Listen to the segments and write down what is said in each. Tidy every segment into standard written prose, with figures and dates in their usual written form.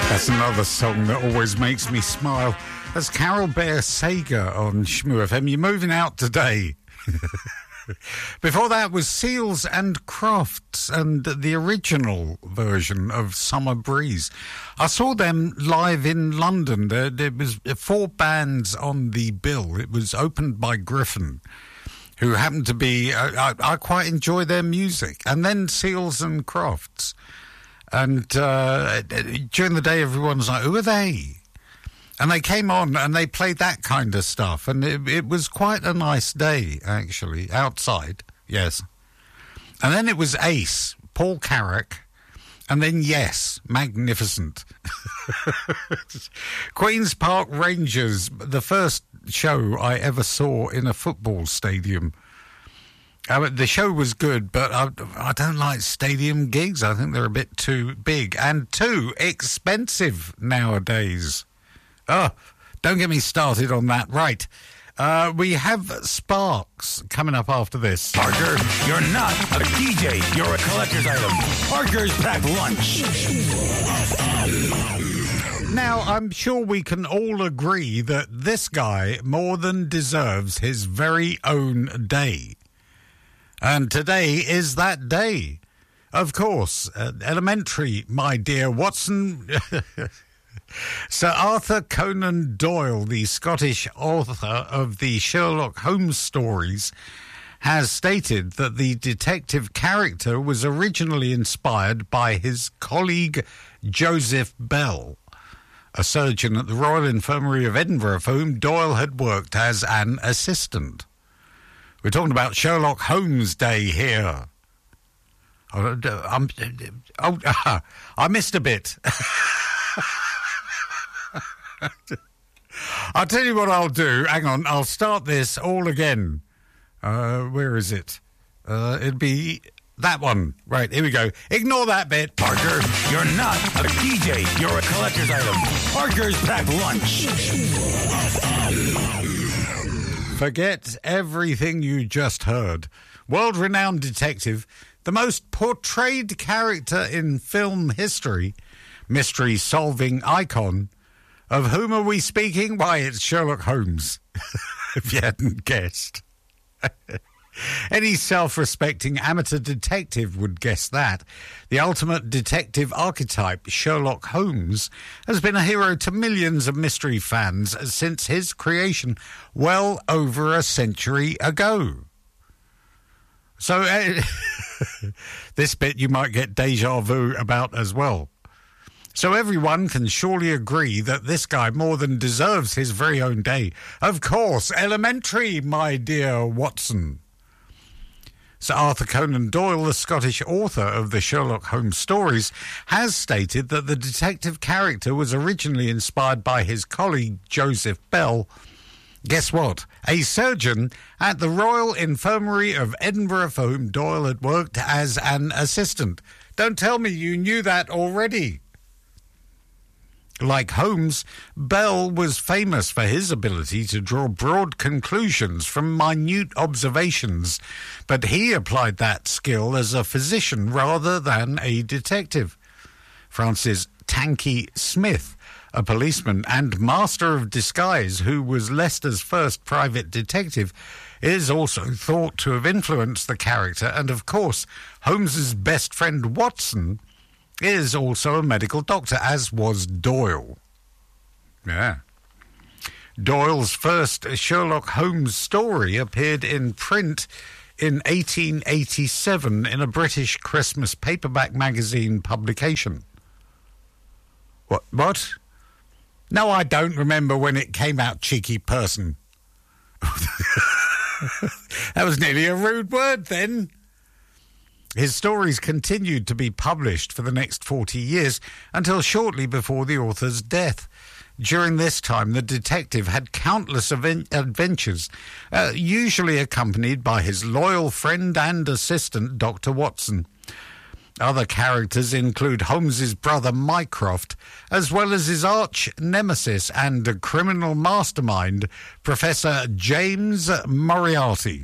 That's another song that always makes me smile. That's Carol Bear Sager on Shmoo FM. You're moving out today. Before that was Seals and Crofts and the original version of Summer Breeze. I saw them live in London. There was 4 bands on the bill. It was opened by Griffin, who happened to be... I quite enjoy their music. And then Seals and Crofts. And during the day, everyone's like, who are they? And they came on and they played that kind of stuff. And it was quite a nice day, actually, outside, yes. And then it was Ace, Paul Carrack, and then Yes, magnificent. Queen's Park Rangers, the first show I ever saw in a football stadium. The show was good, but I don't like stadium gigs. I think they're a bit too big and too expensive nowadays. Oh, don't get me started on that. Right. We have Sparks coming up after this. Parker, you're not a DJ. You're a collector's item. Parker's Packed Lunch. Now, I'm sure we can all agree that this guy more than deserves his very own day. And today is that day. Of course, elementary, my dear Watson. Sir Arthur Conan Doyle, the Scottish author of the Sherlock Holmes stories, has stated that the detective character was originally inspired by his colleague Joseph Bell, a surgeon at the Royal Infirmary of Edinburgh, for whom Doyle had worked as an assistant. We're talking about Sherlock Holmes Day here. I missed a bit. I'll tell you what I'll do. Hang on, I'll start this all again. Where is it? It'd be that one. Right, here we go. Ignore that bit. Parker, you're not a DJ. You're a collector's item. Parker's Packed Lunch. Forget everything you just heard. World-renowned detective, the most portrayed character in film history, mystery-solving icon. Of whom are we speaking? Why, it's Sherlock Holmes, if you hadn't guessed. Any self-respecting amateur detective would guess that. The ultimate detective archetype, Sherlock Holmes, has been a hero to millions of mystery fans since his creation well over a century ago. So, this bit you might get déjà vu about as well. So everyone can surely agree that this guy more than deserves his very own day. Of course, elementary, my dear Watson. Sir Arthur Conan Doyle, the Scottish author of the Sherlock Holmes stories, has stated that the detective character was originally inspired by his colleague Joseph Bell. Guess what? A surgeon at the Royal Infirmary of Edinburgh, for whom Doyle had worked as an assistant. Don't tell me you knew that already. Like Holmes, Bell was famous for his ability to draw broad conclusions from minute observations, but he applied that skill as a physician rather than a detective. Francis Tanky Smith, a policeman and master of disguise who was Leicester's first private detective, is also thought to have influenced the character, and of course, Holmes's best friend Watson is also a medical doctor, as was Doyle. Yeah. Doyle's first Sherlock Holmes story appeared in print in 1887 in a British Christmas paperback magazine publication. What? No, I don't remember when it came out, cheeky person. That was nearly a rude word then. His stories continued to be published for the next 40 years until shortly before the author's death. During this time, the detective had countless adventures, usually accompanied by his loyal friend and assistant, Dr. Watson. Other characters include Holmes's brother Mycroft, as well as his arch nemesis and criminal mastermind, Professor James Moriarty.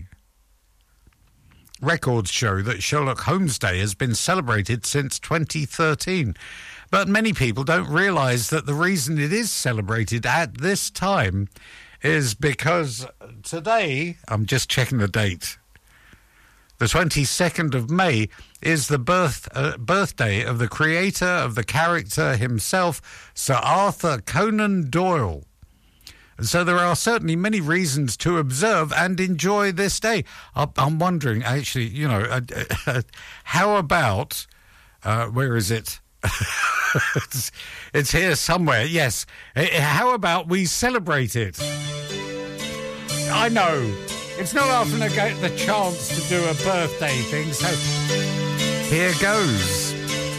Records show that Sherlock Holmes Day has been celebrated since 2013, But many people don't realise that the reason it is celebrated at this time is because today, I'm just checking the date, the 22nd of May is the birthday of the creator of the character himself, Sir Arthur Conan Doyle. And so there are certainly many reasons to observe and enjoy this day. I'm wondering, actually, how about, where is it? It's here somewhere, yes. How about we celebrate it? I know, it's not often I get the chance to do a birthday thing, so here goes.